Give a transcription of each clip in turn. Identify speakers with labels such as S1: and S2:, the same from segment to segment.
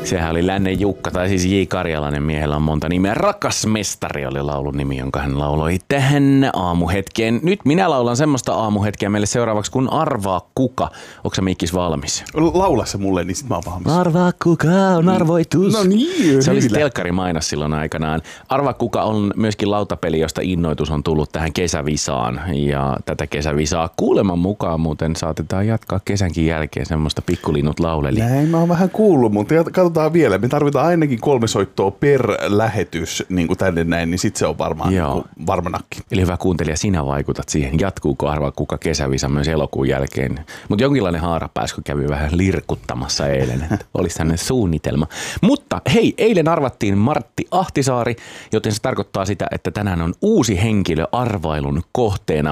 S1: Sehän oli Lännen Jukka, tai siis J. Karjalainen, miehellä on monta nimeä. Rakas mestari oli laulun nimi, jonka hän lauloi tähän aamuhetkeen. Nyt minä laulan semmoista aamuhetkeä meille seuraavaksi, kun Arvaa kuka. Onko sä Mikkis valmis?
S2: Laula se mulle, niin sit mä oon valmis.
S1: Arvaa kuka on arvoitus.
S2: No niin,
S1: se oli telkkarimainos silloin aikanaan. Arvaa kuka on myöskin lautapeli, josta innoitus on tullut tähän kesävisaan. Ja tätä kesävisaa kuuleman mukaan muuten saatetaan jatkaa kesänkin jälkeen semmoista pikkulinnut lauleli.
S2: Näin mä oon vähän kuullut, mutta katsotaan vielä. Me tarvitaan ainakin 3 soittoa per lähetys niin kuin tänne näin, niin sit se on varmaan niin varmanakki.
S1: Eli hyvä kuuntelija, sinä vaikutat siihen. Jatkuuko Arvaa kuka kesävisa myös elokuun jälkeen? Mutta jonkinlainen haarapääskö kävi vähän lirkuttamassa eilen, että olisi tämmöinen suunnitelma. Mutta hei, eilen arvattiin Martti Ahtisaari, joten se tarkoittaa sitä, että tänään on uusi henkilö arvailun kohteena.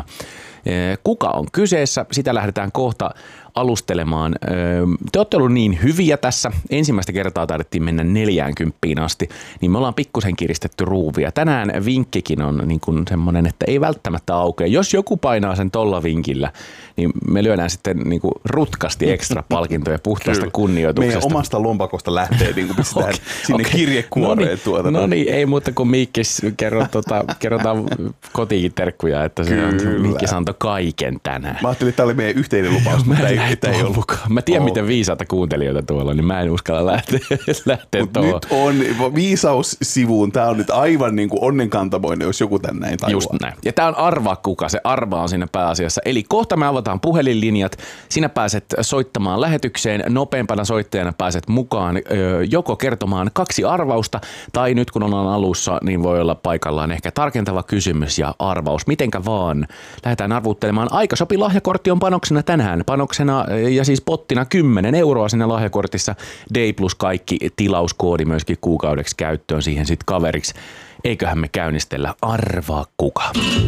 S1: Kuka on kyseessä? Sitä lähdetään kohta alustelemaan. Te olette ollut niin hyviä tässä. Ensimmäistä kertaa taidettiin mennä 40 asti, niin me ollaan pikkusen kiristetty ruuvia. Tänään vinkkikin on niin kuin semmoinen, että ei välttämättä aukea. Jos joku painaa sen tolla vinkillä, niin me lyödään sitten niin kuin rutkasti ekstra palkintoja puhtaasta kunnioituksesta.
S2: Meidän omasta lompakosta lähtee, niin kuin pistetään sinne kirjekuoreen tuota.
S1: No niin, ei muuta kuin Mikkis kerrotaan kotiinkin terkkuja, että se Mikkis antoi kaiken tänään.
S2: Mä ajattelin, että tämä oli meidän yhteinen lupaus, mutta ei ollutkaan.
S1: Mä tiedän, miten viisaita kuuntelijoita tuolla, niin mä en uskalla lähteä tuohon.
S2: Nyt on viisaussivuun, tää on nyt aivan niin kuin onnenkantamoinen, jos joku tän näin tajuaa.
S1: Just näin. Ja tää on Arvaa kuka, se Arvaa on siinä pääasiassa. Eli kohta me avataan puhelinlinjat, sinä pääset soittamaan lähetykseen, nopeampana soittajana pääset mukaan joko kertomaan 2 arvausta, tai nyt kun ollaan alussa, niin voi olla paikallaan ehkä tarkentava kysymys ja arvaus. Mitenkä vaan. Lähdetään arvuuttelemaan. Aikasopi lahjakortti on panoksena tänään. Panoksena ja siis pottina 10 € siinä lahjakortissa. Day plus kaikki tilauskoodi myöskin kuukaudeksi käyttöön siihen sitten kaveriksi. Eiköhän me käynnistellä Arvaa kuka.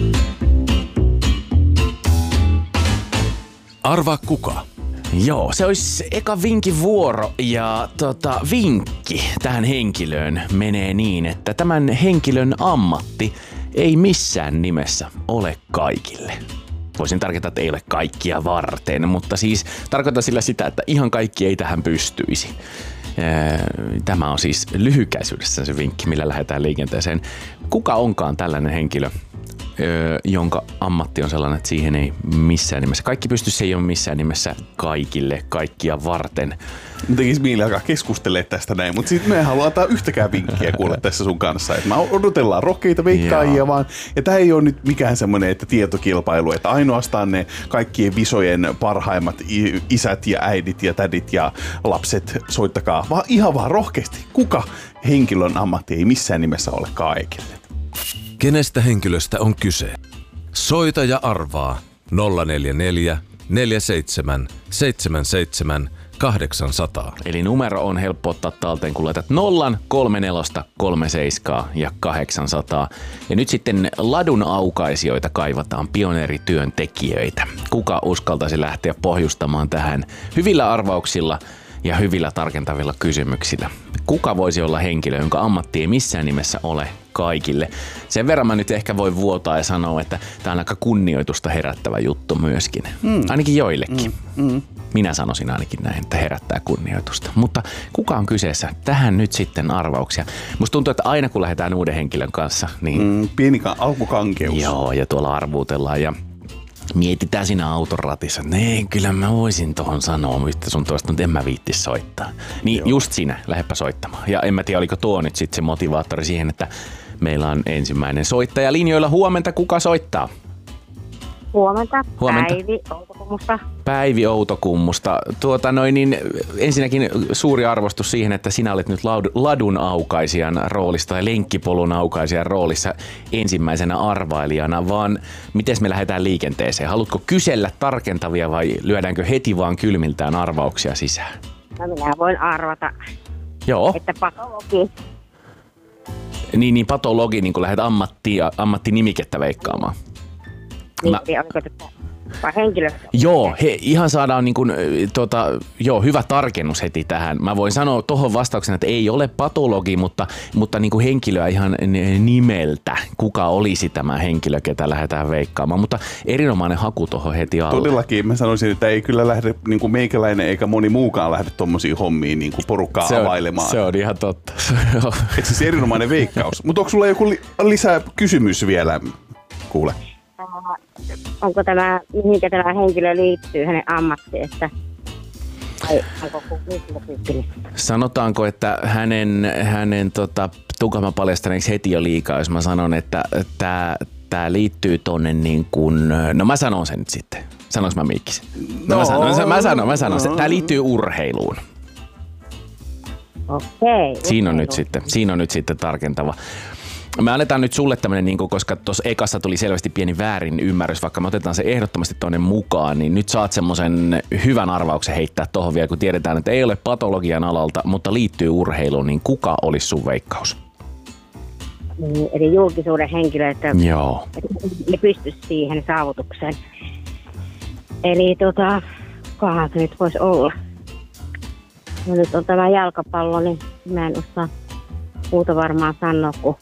S3: Arvaa kuka.
S1: Joo, se olisi eka vinkin vuoro ja vinkki tähän henkilöön menee niin, että tämän henkilön ammatti ei missään nimessä ole kaikille. Voisin tarkoittaa, että ei ole kaikkia varten, mutta siis tarkoitan sillä sitä, että ihan kaikki ei tähän pystyisi. Tämä on siis lyhykäisyydessä se vinkki, millä lähdetään liikenteeseen. Kuka onkaan tällainen henkilö, jonka ammatti on sellainen, että siihen ei missään nimessä. Kaikki pystyisi, se ei ole missään nimessä kaikille, kaikkia varten.
S2: Mä tekisi mieli alkaa keskustelemaan tästä näin, mutta sitten me ei halua antaa yhtäkään vinkkiä kuulla tässä sun kanssa. Että me odotellaan rohkeita veikkaajia vaan. Ja tää ei ole nyt mikään semmoinen, että tietokilpailu, että ainoastaan ne kaikkien visojen parhaimmat isät ja äidit ja tädit ja lapset soittakaa, vaan ihan vaan rohkeasti. Kuka henkilön ammatti ei missään nimessä ole kaikille?
S3: Kenestä henkilöstä on kyse? Soita ja arvaa 044 47 77 800.
S1: Eli numero on helppo ottaa talteen, kun laitat 0, 34, 37 ja 800. Ja nyt sitten ladun aukaisijoita kaivataan, pioneerityöntekijöitä. Kuka uskaltaisi lähteä pohjustamaan tähän hyvillä arvauksilla ja hyvillä tarkentavilla kysymyksillä? Kuka voisi olla henkilö, jonka ammatti ei missään nimessä ole kaikille? Sen verran mä nyt ehkä voi vuotaa ja sanoa, että tää on aika kunnioitusta herättävä juttu myöskin. Ainakin joillekin. Minä sanoisin ainakin näin, että herättää kunnioitusta. Mutta kuka on kyseessä? Tähän nyt sitten arvauksia. Musta tuntuu, että aina kun lähdetään uuden henkilön kanssa, niin
S2: pieni alkukankeus.
S1: Joo, ja tuolla arvuutellaan ja mietitään siinä auton ratissa, että kyllä mä voisin tohon sanoa yhtä sun toista, mutta en mä viittis soittaa. Niin joo. Just sinä, lähdepä soittamaan. Ja en mä tiedä, oliko tuo nyt sitten se motivaattori siihen, että meillä on ensimmäinen soittaja linjoilla. Huomenta, kuka soittaa?
S4: Huomenta. Päivi Outokummusta.
S1: Päivi Outokummusta. Ensinnäkin suuri arvostus siihen, että sinä olet nyt ladun aukaisijan roolista ja lenkkipolun aukaisijan roolissa ensimmäisenä arvailijana, vaan miten me lähdetään liikenteeseen? Haluatko kysellä tarkentavia vai lyödäänkö heti vaan kylmiltään arvauksia sisään?
S4: No minä voin arvata,
S1: joo,
S4: että patologi.
S1: Niin patologi, niin kun lähdet ammattinimikettä veikkaamaan.
S4: Vai henkilö?
S1: Joo, ihan saadaan niin kuin, hyvä tarkennus heti tähän. Mä voin sanoa tuohon vastauksena, että ei ole patologi, mutta niin kuin henkilöä ihan nimeltä. Kuka olisi tämä henkilö, ketä lähdetään veikkaamaan. Mutta erinomainen haku tuohon heti alle.
S2: Todellakin mä sanoisin, että ei kyllä lähde niin kuin meikäläinen eikä moni muukaan lähde tommosiin hommiin niin kuin porukkaa availemaan.
S1: Se on ihan totta.
S2: Et siis erinomainen veikkaus. Mutta onko sulla joku lisää kysymys vielä? Kuule.
S4: Onko tämä, mihinkä tämä henkilö liittyy, hänen ammattiin, että vai onko tyyppinen?
S1: Sanotaanko, että hänen tukama paljastaneeksi heti jo liikaa, jos mä sanon, että tää liittyy tonne niin kuin, no mä sanon sen nyt sitten. Sanoinko mä Miikkisin? No, mä sanon sen. Tää liittyy urheiluun.
S4: Okei.
S1: Siinä on nyt sitten tarkentava. Me annetaan nyt sulle tämmönen, koska tuossa ekassa tuli selvästi pieni väärin ymmärrys, vaikka me otetaan se ehdottomasti tonne mukaan, niin nyt saat semmoisen hyvän arvauksen heittää tohon vielä, kun tiedetään, että ei ole patologian alalta, mutta liittyy urheiluun, niin kuka olisi sun veikkaus?
S4: Eli julkisuuden henkilö, että
S1: Joo.
S4: ne pystyisi siihen saavutukseen. Eli kukahan se nyt voisi olla? No nyt on tämä jalkapallo, niin mä en osaa muuta varmaan sanoa kuin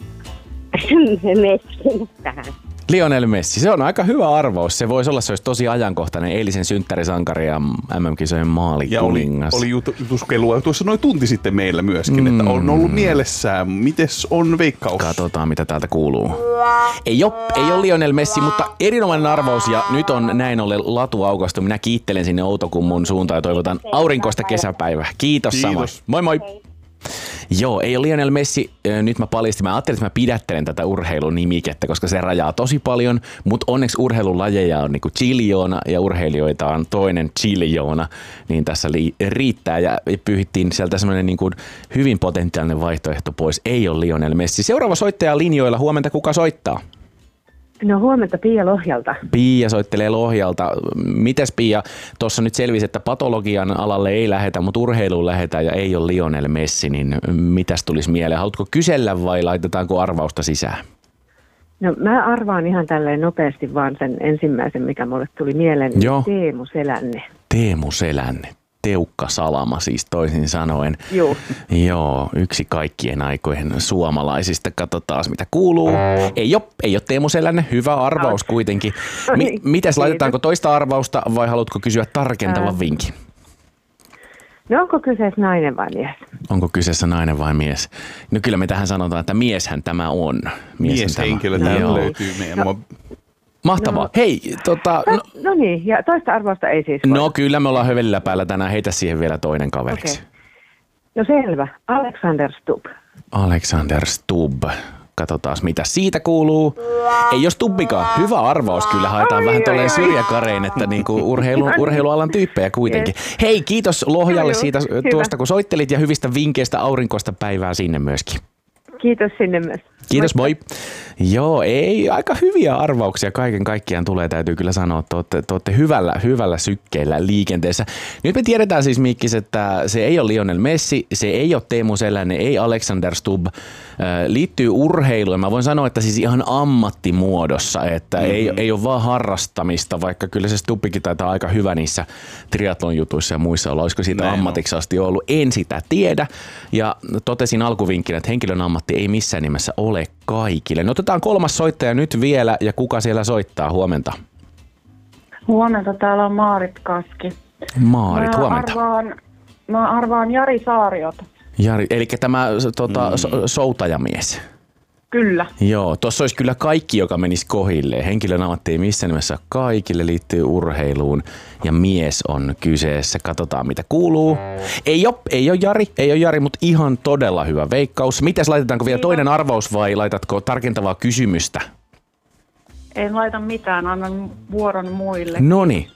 S4: Messi tähän.
S1: Lionel Messi, se on aika hyvä arvaus. Se voisi olla, se olisi tosi ajankohtainen eilisen synttärisankari ja MM-kisojen maalikuningas.
S2: Ja oli jutuskelua tuossa noin tunti sitten meillä myöskin, että on ollut mielessään. Mites on veikkaus?
S1: Katsotaan, mitä täältä kuuluu. Ei ole Lionel Messi, mutta erinomainen arvaus ja nyt on näin ollen latu aukaistu. Minä kiittelen sinne Outokummun suuntaan ja toivotan aurinkoista kesäpäivää. Kiitos samoin. Moi moi! Joo, ei ole Lionel Messi. Nyt mä paljastin. Mä ajattelin, että mä pidättelen tätä urheilunimikettä, koska se rajaa tosi paljon, mutta onneksi urheilulajeja on niinku chiljoona ja urheilijoita on toinen chiljoona, niin tässä riittää ja pyyhittiin sieltä semmoinen niinku hyvin potentiaalinen vaihtoehto pois. Ei ole Lionel Messi. Seuraava soittaja linjoilla. Huomenta, kuka soittaa?
S5: No huomenta Pia Lohjalta.
S1: Pia soittelee Lohjalta. Mites Pia, tuossa nyt selvisi, että patologian alalle ei lähetä, mutta urheiluun lähetä ja ei ole Lionel Messi, niin mitäs tulisi mieleen? Haluatko kysellä vai laitetaanko arvausta sisään?
S5: No mä arvaan ihan tälleen nopeasti vaan sen ensimmäisen, mikä mulle tuli mieleen, niin Teemu Selänne. Teemu
S1: Selänne. Teukka Salama siis toisin sanoen. Joo, yksi kaikkien aikojen suomalaisista. Katsotaan mitä kuuluu. Ei ole Teemu Selänne. Hyvä arvaus kuitenkin. Mites, laitetaanko toista arvausta vai haluatko kysyä tarkentavan vinkin?
S5: No onko kyseessä nainen vai mies?
S1: Onko kyseessä nainen vai mies? No kyllä me tähän sanotaan, että mieshän tämä on.
S2: Mieshenkilö täällä löytyy meidän.
S1: Mahtavaa.
S5: No.
S1: Hei,
S5: No niin, ja toista arvausta ei siis
S1: No kyllä, me ollaan hövelillä päällä tänään. Heitä siihen vielä toinen kaveriksi.
S5: Okay. No selvä. Alexander Stubb.
S1: Alexander Stubb. Katsotaan, mitä siitä kuuluu. Ei ole Stubbikaan. Hyvä arvaus. Kyllä haetaan vähän tolleen syrjäkareen, että niinku urheilualan tyyppejä kuitenkin. Yes. Hei, kiitos Lohjalle siitä tuosta, kun soittelit ja hyvistä vinkkeistä aurinkoista päivää sinne myöskin.
S5: Kiitos sinne myös.
S1: Kiitos, moi. Joo, ei, aika hyviä arvauksia kaiken kaikkiaan tulee, täytyy kyllä sanoa, että te olette hyvällä sykkeellä liikenteessä. Nyt me tiedetään siis, Mikkis, että se ei ole Lionel Messi, se ei ole Teemu Selänne, ei Alexander Stubb, liittyy urheiluun. Mä voin sanoa, että siis ihan ammattimuodossa, että ei ole vaan harrastamista, vaikka kyllä se Stubbikin taitaa aika hyvä niissä triathlon jutuissa ja muissa olla. Olisiko siitä ammatiksi asti ollut? En sitä tiedä. Ja totesin alkuvinkkinä, että henkilön ammatti ei missään nimessä ole kaikille. No otetaan kolmas soittaja nyt vielä ja kuka siellä soittaa? Huomenta.
S6: Huomenta, täällä on Maarit Kaski.
S1: Maarit, huomenta.
S6: Mä arvaan Jari Saariota.
S1: Jari, eli tämä soutajamies.
S6: Kyllä.
S1: Joo, tuossa olisi kyllä kaikki, joka menisi kohilleen. Henkilön ammatti ei missään nimessä kaikille, liittyy urheiluun ja mies on kyseessä. Katsotaan mitä kuuluu. Ei ole Jari, mutta ihan todella hyvä veikkaus. Mites, laitetaanko vielä toinen arvaus vai laitatko tarkentavaa kysymystä?
S6: En laita mitään, annan vuoron muille.
S1: Noniin.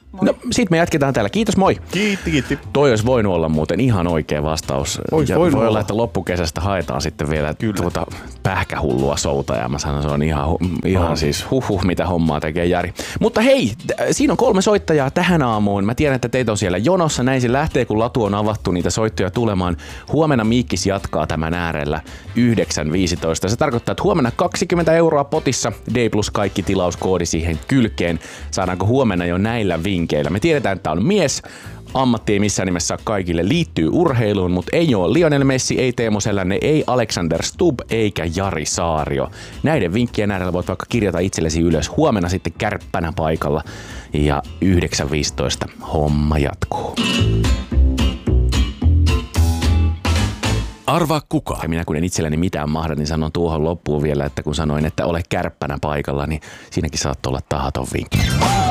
S6: Moi.
S1: No sit me jatketaan täällä. Kiitos, moi.
S2: Kiitti.
S1: Toi olisi voinut olla muuten ihan oikea vastaus.
S2: Ois
S1: ja
S2: voinut
S1: voi olla,
S2: olla.
S1: että loppukesästä haetaan sitten vielä pähkähullua soutajaa. Mä sanon, se on ihan siis mitä hommaa tekee Jari. Mutta hei, siinä on 3 soittajaa tähän aamuun. Mä tiedän, että teitä on siellä jonossa. Näin se lähtee, kun latu on avattu niitä soittoja tulemaan. Huomenna Miikkis jatkaa tämän äärellä 9.15. Se tarkoittaa, että huomenna 20 € potissa. D plus kaikki tilauskoodi siihen kylkeen. Saadaanko huomenna jo näillä vinkkeillä? Me tiedetään, että on mies. Ammatti ei missään nimessä kaikille liittyy urheiluun, mutta ei ole Lionel Messi, ei Teemu Selänne, ei Alexander Stubb eikä Jari Saario. Näiden vinkkien äärellä voit vaikka kirjata itsellesi ylös. Huomenna sitten kärppänä paikalla ja 9.15 homma jatkuu.
S3: Arvaa kuka.
S1: Ja minä kun en itselleni mitään mahda, niin sanon tuohon loppuun vielä, että kun sanoin, että ole kärppänä paikalla, niin siinäkin saattoi olla tahaton vinkki.